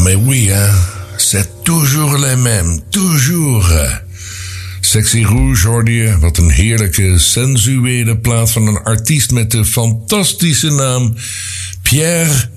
mais oui, hein. C'est toujours les mêmes. Toujours. Sexy Rouge hoorde je. Wat een heerlijke, sensuele plaat van een artiest met de fantastische naam Pierre